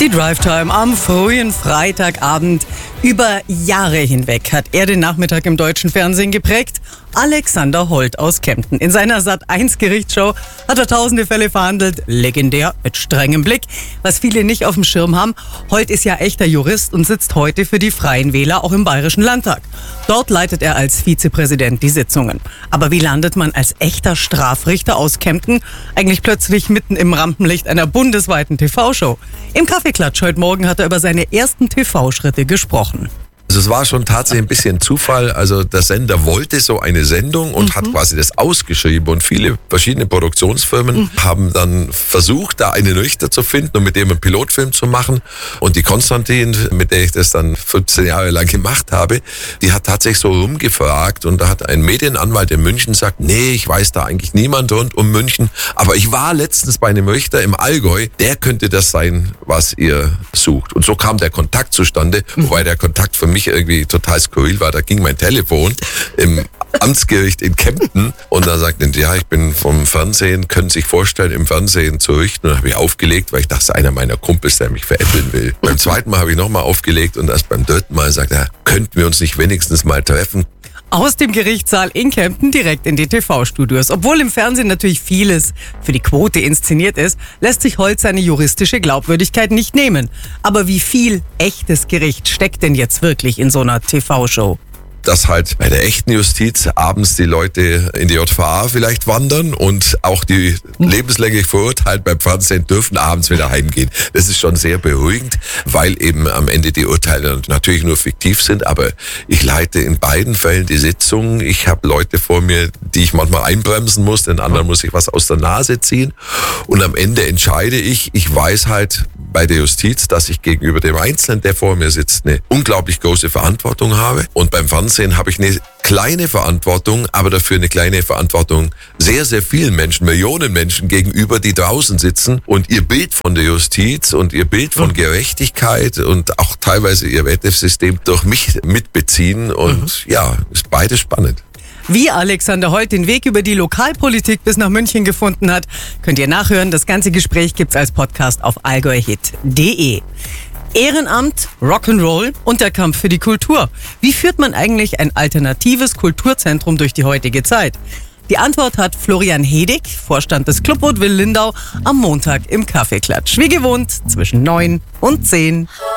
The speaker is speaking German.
Die Drive-Time am frühen Freitagabend. Über Jahre hinweg hat er den Nachmittag im deutschen Fernsehen geprägt. Alexander Holt aus Kempten. In seiner Sat.1-Gerichtsshow hat er tausende Fälle verhandelt. Legendär, mit strengem Blick. Was viele nicht auf dem Schirm haben, Holt ist ja echter Jurist und sitzt heute für die Freien Wähler auch im Bayerischen Landtag. Dort leitet er als Vizepräsident die Sitzungen. Aber wie landet man als echter Strafrichter aus Kempten eigentlich plötzlich mitten im Rampenlicht einer bundesweiten TV-Show? Im Kaffeeklatsch heute Morgen hat er über seine ersten TV-Schritte gesprochen. Also es war schon tatsächlich ein bisschen Zufall. Also der Sender wollte so eine Sendung und hat quasi das ausgeschrieben. Und viele verschiedene Produktionsfirmen haben dann versucht, da einen Richter zu finden und mit dem einen Pilotfilm zu machen. Und die Konstantin, mit der ich das dann 15 Jahre lang gemacht habe, die hat tatsächlich so rumgefragt. Und da hat ein Medienanwalt in München gesagt, nee, ich weiß da eigentlich niemand rund um München. Aber ich war letztens bei einem Richter im Allgäu, der könnte das sein, was ihr sucht. Und so kam der Kontakt zustande, wobei der Kontakt für mich irgendwie total skurril war. Da ging mein Telefon im Amtsgericht in Kempten und da sagten die, ja, ich bin vom Fernsehen, können Sie sich vorstellen, im Fernsehen zu richten. Und dann habe ich aufgelegt, weil ich dachte, einer meiner Kumpels, der mich veräppeln will. Beim zweiten Mal habe ich nochmal aufgelegt und erst beim dritten Mal sagte er, könnten wir uns nicht wenigstens mal treffen? Aus dem Gerichtssaal in Kempten direkt in die TV-Studios. Obwohl im Fernsehen natürlich vieles für die Quote inszeniert ist, lässt sich Holt seine juristische Glaubwürdigkeit nicht nehmen. Aber wie viel echtes Gericht steckt denn jetzt wirklich in so einer TV-Show? Dass halt bei der echten Justiz abends die Leute in die JVA vielleicht wandern und auch die lebenslänglich verurteilt beim Fernsehen dürfen abends wieder heimgehen. Das ist schon sehr beruhigend, weil eben am Ende die Urteile natürlich nur fiktiv sind, aber ich leite in beiden Fällen die Sitzung. Ich habe Leute vor mir, die ich manchmal einbremsen muss, den anderen muss ich was aus der Nase ziehen und am Ende entscheide ich. Ich weiß halt bei der Justiz, dass ich gegenüber dem Einzelnen, der vor mir sitzt, eine unglaublich große Verantwortung habe und beim Fernsehen habe ich eine kleine Verantwortung, aber dafür eine kleine Verantwortung sehr, sehr vielen Menschen, Millionen Menschen gegenüber, die draußen sitzen und ihr Bild von der Justiz und ihr Bild von Gerechtigkeit und auch teilweise ihr Wertesystem durch mich mitbeziehen und ja, ist beides spannend. Wie Alexander Holt den Weg über die Lokalpolitik bis nach München gefunden hat, könnt ihr nachhören. Das ganze Gespräch gibt's als Podcast auf allgäuhit.de. Ehrenamt, Rock'n'Roll und der Kampf für die Kultur. Wie führt man eigentlich ein alternatives Kulturzentrum durch die heutige Zeit? Die Antwort hat Florian Hedig, Vorstand des Club Vaudeville Lindau, am Montag im Kaffeeklatsch. Wie gewohnt zwischen 9 und 10.